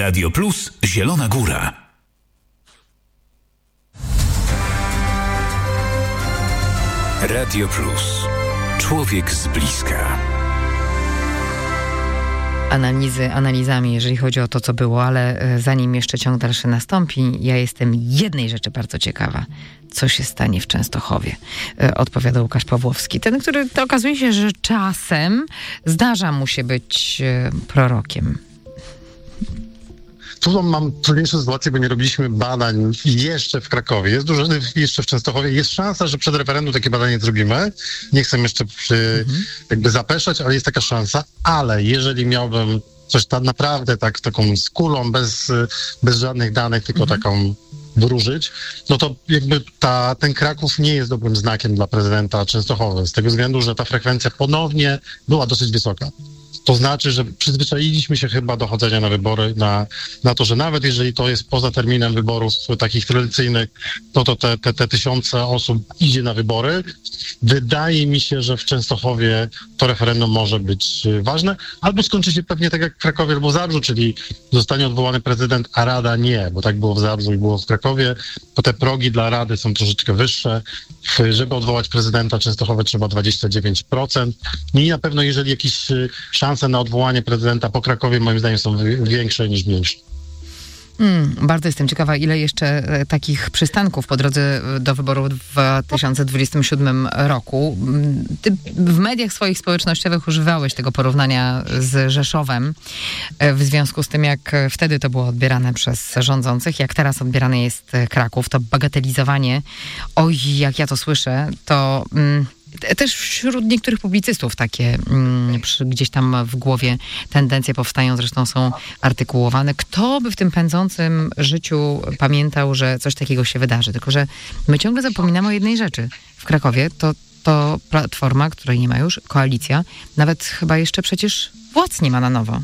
Radio Plus Zielona Góra. Radio Plus. Człowiek z bliska. Analizami, jeżeli chodzi o to, co było, ale zanim jeszcze ciąg dalszy nastąpi, ja jestem jednej rzeczy bardzo ciekawa. Co się stanie w Częstochowie? Odpowiada Łukasz Pawłowski. Ten, który to okazuje się, że czasem zdarza mu się być prorokiem. Tu mam trudniejszą sytuację, bo nie robiliśmy badań jeszcze w Krakowie. Jest dużo jeszcze w Częstochowie. Jest szansa, że przed referendum takie badanie zrobimy. Nie chcę jeszcze jakby zapeszać, ale jest taka szansa. Ale jeżeli miałbym coś naprawdę taką z kulą, bez żadnych danych, tylko taką wróżyć, no to jakby ten Kraków nie jest dobrym znakiem dla prezydenta Częstochowy. Z tego względu, że ta frekwencja ponownie była dosyć wysoka. To znaczy, że przyzwyczailiśmy się chyba do chodzenia na wybory, na to, że nawet jeżeli to jest poza terminem wyborów takich tradycyjnych, no to te tysiące osób idzie na wybory. Wydaje mi się, że w Częstochowie to referendum może być ważne, albo skończy się pewnie tak jak w Krakowie albo w Zabrzu, czyli zostanie odwołany prezydent, a Rada nie, bo tak było w Zabrzu i było w Krakowie, to te progi dla Rady są troszeczkę wyższe. Żeby odwołać prezydenta Częstochowy trzeba 29%. I na pewno jeżeli jakieś szanse na odwołanie prezydenta po Krakowie moim zdaniem są większe niż mniejsze. Bardzo jestem ciekawa, ile jeszcze takich przystanków po drodze do wyborów w 2027 roku. Ty w mediach swoich społecznościowych używałeś tego porównania z Rzeszowem w związku z tym, jak wtedy to było odbierane przez rządzących, jak teraz odbierany jest Kraków. To bagatelizowanie, oj, jak ja to słyszę, to też wśród niektórych publicystów takie gdzieś tam w głowie tendencje powstają, zresztą są artykułowane. Kto by w tym pędzącym życiu pamiętał, że coś takiego się wydarzy? Tylko że my ciągle zapominamy o jednej rzeczy. W Krakowie to Platforma, której nie ma już, koalicja, nawet chyba jeszcze przecież władz nie ma na nowo.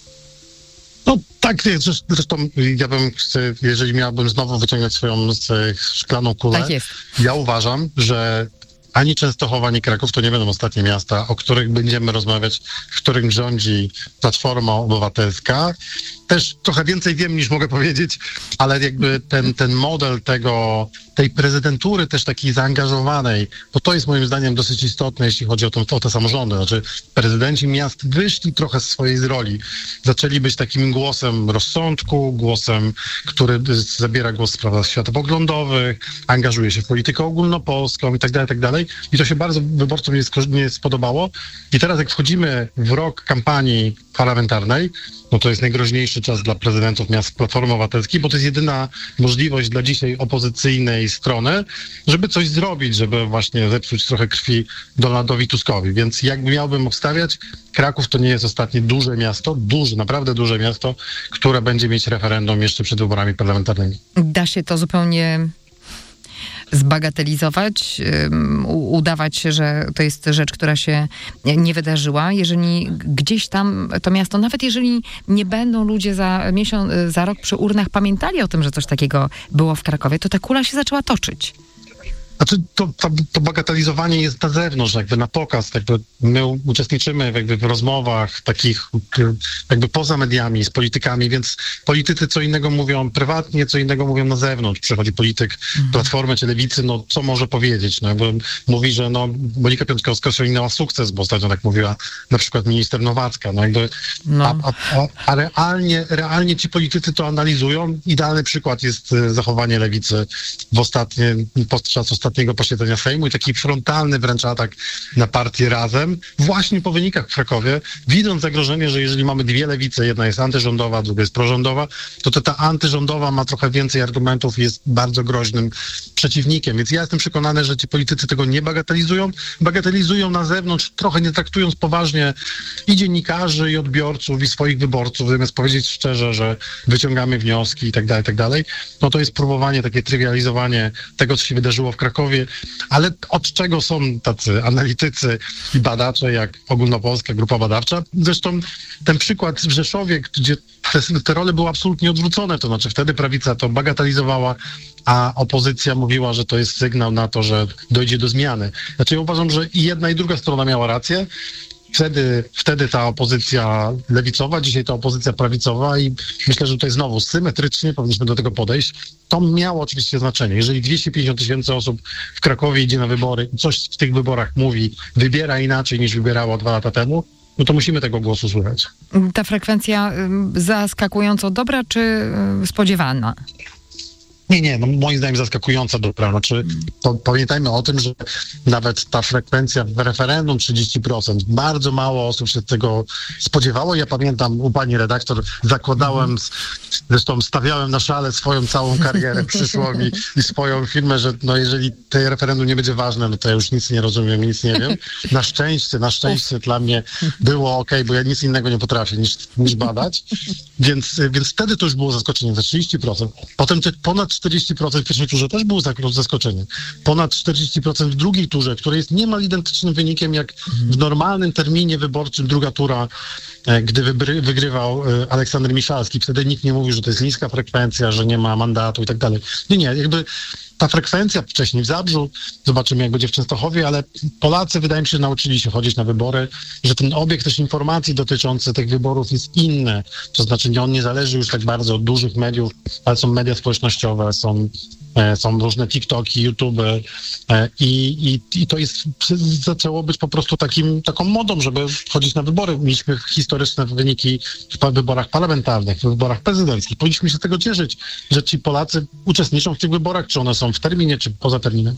No tak, zresztą jeżeli miałbym znowu wyciągnąć swoją szklaną kulę, tak jest. Ja uważam, że ani Częstochowa, ani Kraków to nie będą ostatnie miasta, o których będziemy rozmawiać, w którym rządzi Platforma Obywatelska. Też trochę więcej wiem niż mogę powiedzieć, ale jakby ten model tej prezydentury też takiej zaangażowanej, bo to jest moim zdaniem dosyć istotne, jeśli chodzi o te samorządy. Znaczy prezydenci miast wyszli trochę z swojej roli. Zaczęli być takim głosem rozsądku, głosem, który zabiera głos w sprawach światopoglądowych, angażuje się w politykę ogólnopolską i tak dalej. I to się bardzo wyborcom nie spodobało. I teraz jak wchodzimy w rok kampanii parlamentarnej, no to jest najgroźniejszy czas dla prezydentów miast Platformy Obywatelskiej, bo to jest jedyna możliwość dla dzisiaj opozycyjnej strony, żeby coś zrobić, żeby właśnie zepsuć trochę krwi Donaldowi Tuskowi. Więc jakby miałbym obstawiać, Kraków to nie jest ostatnie duże miasto, naprawdę duże miasto, które będzie mieć referendum jeszcze przed wyborami parlamentarnymi. Da się to zupełnie zbagatelizować, udawać, że to jest rzecz, która się nie wydarzyła. Jeżeli gdzieś tam to miasto, nawet jeżeli nie będą ludzie za rok przy urnach pamiętali o tym, że coś takiego było w Krakowie, to ta kula się zaczęła toczyć. Znaczy to bagatelizowanie jest na zewnątrz, jakby na pokaz, jakby my uczestniczymy w rozmowach takich jakby poza mediami, z politykami, więc politycy co innego mówią prywatnie, co innego mówią na zewnątrz. Przychodzi polityk Platformy czy Lewicy, no co może powiedzieć? No, mówi, że Monika Piątkowska osiągnęła sukces, bo ostatnio tak mówiła na przykład minister Nowacka. A realnie ci politycy to analizują. Idealny przykład jest zachowanie Lewicy podczas ostatniego posiedzenia Sejmu i taki frontalny wręcz atak na partię Razem, właśnie po wynikach w Krakowie, widząc zagrożenie, że jeżeli mamy dwie lewice, jedna jest antyrządowa, druga jest prorządowa, to ta antyrządowa ma trochę więcej argumentów i jest bardzo groźnym przeciwnikiem. Więc ja jestem przekonany, że ci politycy tego nie bagatelizują na zewnątrz, trochę nie traktując poważnie i dziennikarzy, i odbiorców, i swoich wyborców, zamiast powiedzieć szczerze, że wyciągamy wnioski i tak dalej, no to jest próbowanie, takie trywializowanie tego, co się wydarzyło w Krakowie, ale od czego są tacy analitycy i badacze, jak Ogólnopolska Grupa Badawcza. Zresztą ten przykład w Rzeszowie, gdzie te role były absolutnie odwrócone, to znaczy wtedy prawica to bagatelizowała, a opozycja mówiła, że to jest sygnał na to, że dojdzie do zmiany. Znaczy ja uważam, że i jedna i druga strona miała rację. Wtedy ta opozycja lewicowa, dzisiaj ta opozycja prawicowa i myślę, że tutaj znowu symetrycznie powinniśmy do tego podejść. To miało oczywiście znaczenie. Jeżeli 250 000 osób w Krakowie idzie na wybory i coś w tych wyborach mówi, wybiera inaczej niż wybierało 2 lata temu, no to musimy tego głosu słuchać. Ta frekwencja zaskakująco dobra czy spodziewana? Nie, no moim zdaniem zaskakująca dobra. Znaczy, pamiętajmy o tym, że nawet ta frekwencja w referendum 30%, bardzo mało osób się tego spodziewało. Ja pamiętam u pani redaktor, zresztą stawiałem na szale swoją całą karierę przyszłą i swoją firmę, że no jeżeli to referendum nie będzie ważne, no to ja już nic nie rozumiem, nic nie wiem. Na szczęście dla mnie było okej, bo ja nic innego nie potrafię niż badać. Więc wtedy to już było zaskoczenie, za 30%. Potem te ponad 40% w pierwszej turze też było zaskoczenie. Ponad 40% w drugiej turze, które jest niemal identycznym wynikiem jak w normalnym terminie wyborczym druga tura, gdy wygrywał Aleksander Miszalski. Wtedy nikt nie mówił, że to jest niska frekwencja, że nie ma mandatu i tak dalej. Nie, jakby ta frekwencja wcześniej w Zabrzu, zobaczymy jak będzie w Częstochowie, ale Polacy wydaje mi się nauczyli się chodzić na wybory, że ten obieg też informacji dotyczący tych wyborów jest inny. To znaczy on nie zależy już tak bardzo od dużych mediów, ale są media społecznościowe, są różne TikToki, YouTube i to zaczęło być po prostu taką modą, żeby chodzić na wybory. Mieliśmy historyczne wyniki w wyborach parlamentarnych, w wyborach prezydenckich. Powinniśmy się z tego cieszyć, że ci Polacy uczestniczą w tych wyborach, czy one są w terminie, czy poza terminem.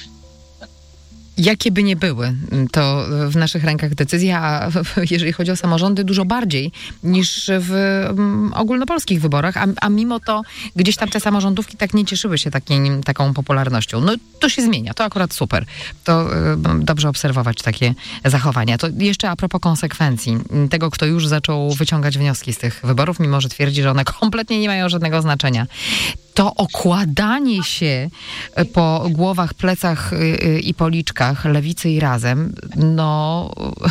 Jakie by nie były, to w naszych rękach decyzja, a jeżeli chodzi o samorządy, dużo bardziej niż w ogólnopolskich wyborach, a mimo to gdzieś tam te samorządówki tak nie cieszyły się taką popularnością. No to się zmienia, to akurat super. To dobrze obserwować takie zachowania. To jeszcze a propos konsekwencji, tego, kto już zaczął wyciągać wnioski z tych wyborów, mimo że twierdzi, że one kompletnie nie mają żadnego znaczenia. To okładanie się po głowach, plecach i policzkach Lewicy i Razem, no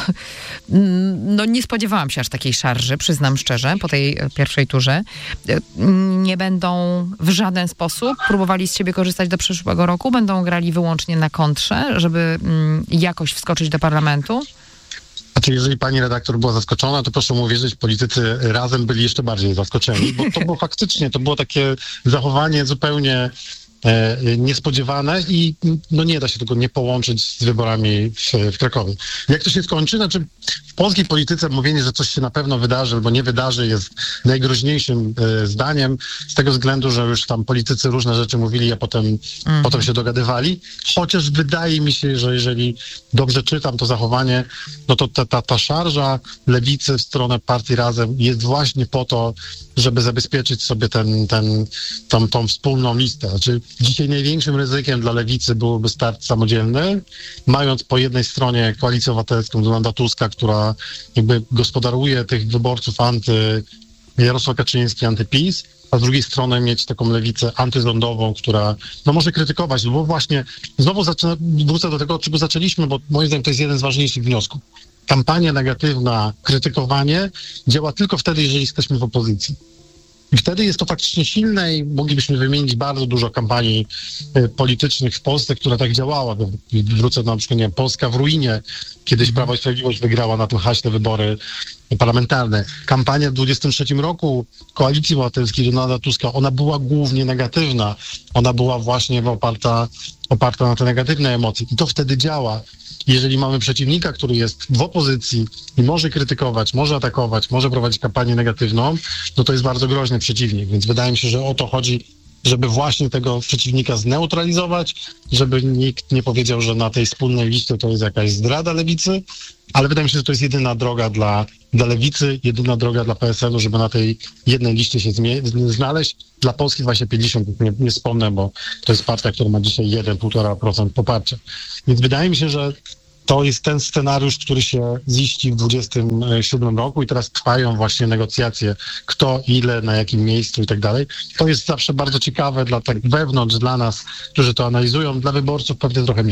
nie spodziewałam się aż takiej szarży, przyznam szczerze, po tej pierwszej turze. Nie będą w żaden sposób próbowali z siebie korzystać do przyszłego roku, będą grali wyłącznie na kontrze, żeby jakoś wskoczyć do parlamentu. Znaczy, jeżeli pani redaktor była zaskoczona, to proszę mu uwierzyć, politycy Razem byli jeszcze bardziej zaskoczeni, bo to było faktycznie, to było takie zachowanie zupełnie niespodziewane i no nie da się tego nie połączyć z wyborami w Krakowie. Jak to się skończy? Znaczy w polskiej polityce mówienie, że coś się na pewno wydarzy albo nie wydarzy jest najgroźniejszym zdaniem z tego względu, że już tam politycy różne rzeczy mówili, a potem się dogadywali. Chociaż wydaje mi się, że jeżeli dobrze czytam to zachowanie, no to ta szarża Lewicy w stronę partii Razem jest właśnie po to, żeby zabezpieczyć sobie tą wspólną listę. Znaczy, dzisiaj największym ryzykiem dla Lewicy byłoby start samodzielny, mając po jednej stronie Koalicję Obywatelską Donalda Tuska, która jakby gospodaruje tych wyborców Jarosław Kaczyński, anty-PiS, a z drugiej strony mieć taką lewicę antyrządową, która no może krytykować, bo właśnie znowu wrócę do tego, od czego zaczęliśmy, bo moim zdaniem to jest jeden z ważniejszych wniosków. Kampania negatywna, krytykowanie działa tylko wtedy, jeżeli jesteśmy w opozycji. I wtedy jest to faktycznie silne i moglibyśmy wymienić bardzo dużo kampanii politycznych w Polsce, która tak działała. Wrócę na przykład, nie wiem, Polska w ruinie. Kiedyś Prawo i Sprawiedliwość wygrała na tym haśle wybory parlamentarne. Kampania w 23 roku Koalicji Obywatelskiej Donalda Tuska, ona była głównie negatywna. Ona była właśnie oparta na te negatywne emocje. I to wtedy działa. Jeżeli mamy przeciwnika, który jest w opozycji i może krytykować, może atakować, może prowadzić kampanię negatywną, no to jest bardzo groźny przeciwnik. Więc wydaje mi się, że o to chodzi, żeby właśnie tego przeciwnika zneutralizować, żeby nikt nie powiedział, że na tej wspólnej liście to jest jakaś zdrada Lewicy, ale wydaje mi się, że to jest jedyna droga dla Lewicy, jedyna droga dla PSL-u, żeby na tej jednej liście się znaleźć. Dla Polski właśnie 50, nie wspomnę, bo to jest partia, która ma dzisiaj 1,5% poparcia. Więc wydaje mi się, że to jest ten scenariusz, który się ziści w 2027 roku i teraz trwają właśnie negocjacje, kto, ile, na jakim miejscu i tak dalej. To jest zawsze bardzo ciekawe tak wewnątrz dla nas, którzy to analizują, dla wyborców pewnie trochę mniej.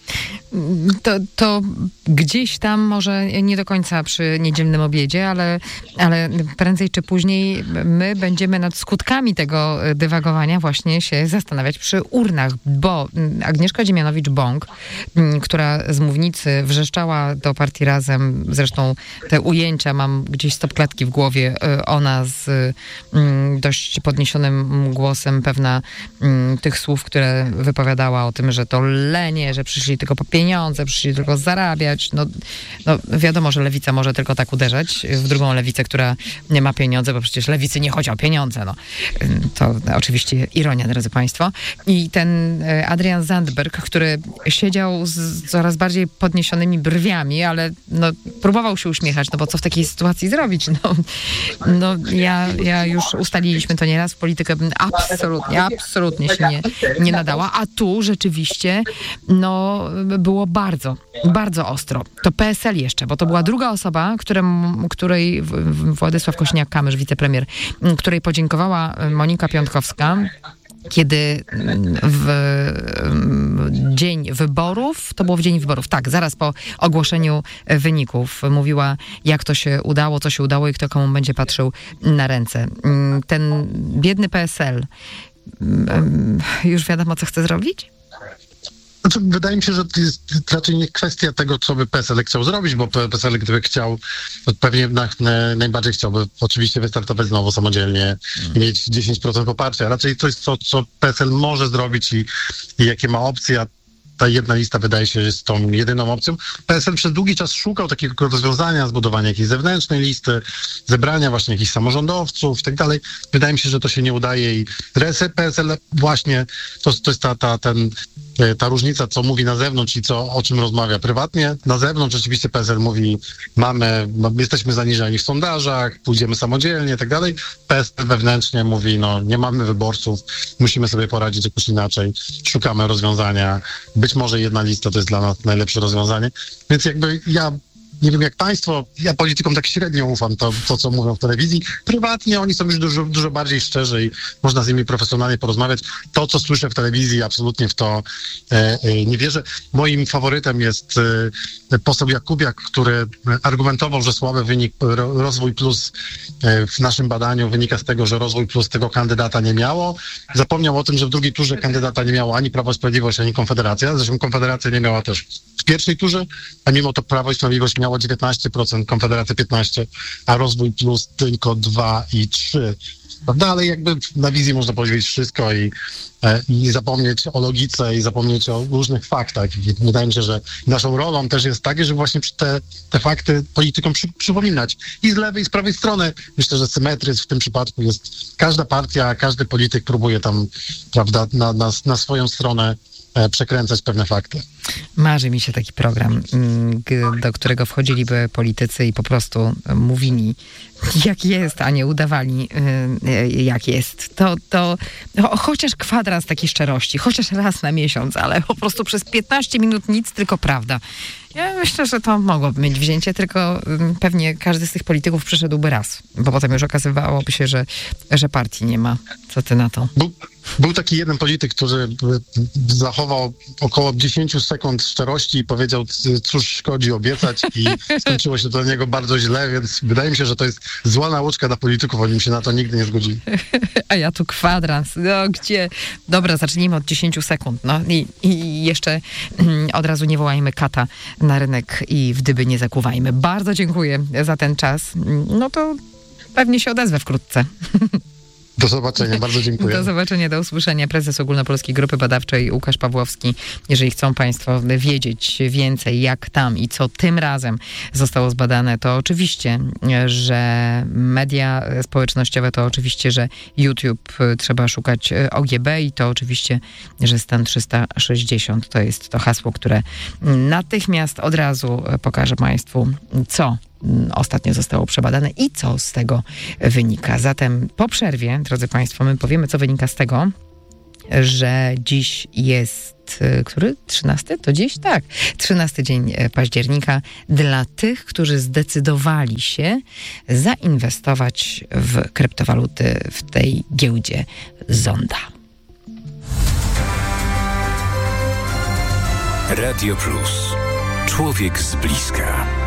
To gdzieś tam, może nie do końca przy niedzielnym obiedzie, ale prędzej czy później my będziemy nad skutkami tego dywagowania właśnie się zastanawiać przy urnach, bo Agnieszka Dziemianowicz-Bąk, która z mównicy wrzeszczała do partii Razem, zresztą te ujęcia, mam gdzieś stopklatki w głowie, ona z dość podniesionym głosem pewna tych słów, które wypowiadała o tym, że to lenie, że przyszli tylko po pieniądze, przyszli tylko zarabiać. No wiadomo, że lewica może tylko tak uderzać w drugą lewicę, która nie ma pieniędzy, bo przecież lewicy nie chodzi o pieniądze. No. To oczywiście ironia, drodzy państwo. I ten Adrian Zandberg, który siedział z coraz bardziej podniesionymi brwiami, ale próbował się uśmiechać, bo co w takiej sytuacji zrobić? Ja już ustaliliśmy to nieraz, w politykę bym absolutnie się nie nadała, a tu rzeczywiście było bardzo, bardzo ostro. To PSL jeszcze, bo to była druga osoba, której Władysław Kosiniak-Kamysz, wicepremier, której podziękowała Monika Piątkowska, kiedy w dzień wyborów, to było w dzień wyborów, tak, zaraz po ogłoszeniu wyników, mówiła, jak to się udało, co się udało i kto komu będzie patrzył na ręce. Ten biedny PSL już wiadomo, co chce zrobić? Znaczy, wydaje mi się, że to jest raczej nie kwestia tego, co by PSL chciał zrobić, bo PSL, gdyby chciał, to pewnie najbardziej chciałby oczywiście wystartować znowu samodzielnie i mieć 10% poparcia. Raczej to jest to, co PSL może zrobić i jakie ma opcje, a ta jedna lista wydaje się, że jest tą jedyną opcją. PSL przez długi czas szukał takiego rozwiązania, zbudowania jakiejś zewnętrznej listy, zebrania właśnie jakichś samorządowców i tak dalej. Wydaje mi się, że to się nie udaje i PSL właśnie, to jest ta różnica, co mówi na zewnątrz i o czym rozmawia prywatnie. Na zewnątrz rzeczywiście PSL mówi, jesteśmy zaniżeni w sondażach, pójdziemy samodzielnie i tak dalej. PSL wewnętrznie mówi, nie mamy wyborców, musimy sobie poradzić jakoś inaczej, szukamy rozwiązania. Być może jedna lista to jest dla nas najlepsze rozwiązanie. Więc ja nie wiem jak państwo, ja politykom tak średnio ufam to, co mówią w telewizji. Prywatnie oni są już dużo bardziej szczerzy i można z nimi profesjonalnie porozmawiać. To, co słyszę w telewizji, absolutnie w to nie wierzę. Moim faworytem jest poseł Jakubiak, który argumentował, że słaby wynik Rozwój Plus w naszym badaniu wynika z tego, że Rozwój Plus tego kandydata nie miało. Zapomniał o tym, że w drugiej turze kandydata nie miało ani Prawo i Sprawiedliwość, ani Konfederacja. Zresztą Konfederacja nie miała też w pierwszej turze, a mimo to Prawo i Sprawiedliwość miało 19%, Konfederacja 15%, a Rozwój Plus tylko 2 i 3. Prawda? Ale na wizji można powiedzieć wszystko i zapomnieć o logice i zapomnieć o różnych faktach. I wydaje mi się, że naszą rolą też jest takie, żeby właśnie te fakty politykom przypominać. I z lewej, i z prawej strony. Myślę, że symetryzm w tym przypadku jest. Każda partia, każdy polityk próbuje tam, prawda, na swoją stronę przekręcać pewne fakty. Marzy mi się taki program, do którego wchodziliby politycy i po prostu mówili, jak jest, a nie udawali, jak jest. To chociaż kwadrans takiej szczerości, chociaż raz na miesiąc, ale po prostu przez 15 minut nic, tylko prawda. Ja myślę, że to mogłoby mieć wzięcie, tylko pewnie każdy z tych polityków przyszedłby raz, bo potem już okazywałoby się, że partii nie ma. Co ty na to? Był taki jeden polityk, który zachował około 10 sekund szczerości i powiedział, cóż szkodzi obiecać i skończyło się do niego bardzo źle, więc wydaje mi się, że to jest zła nauczka dla polityków, oni się na to nigdy nie zgodzili. A ja tu kwadrans, gdzie? Dobra, zacznijmy od 10 sekund, i jeszcze od razu nie wołajmy kata na rynek i w dyby nie zakuwajmy. Bardzo dziękuję za ten czas. To pewnie się odezwę wkrótce. Do zobaczenia, bardzo dziękuję. Do zobaczenia, do usłyszenia. Prezes Ogólnopolskiej Grupy Badawczej Łukasz Pawłowski. Jeżeli chcą państwo wiedzieć więcej, jak tam i co tym razem zostało zbadane, to oczywiście, że media społecznościowe, to oczywiście, że YouTube trzeba szukać OGB i to oczywiście, że Stan 360 to jest to hasło, które natychmiast od razu pokaże państwu, co ostatnio zostało przebadane i co z tego wynika. Zatem po przerwie, drodzy państwo, my powiemy, co wynika z tego, że dziś jest, który? 13? To dziś? Tak. 13 dzień października dla tych, którzy zdecydowali się zainwestować w kryptowaluty w tej giełdzie Zonda. Radio Plus. Człowiek z bliska.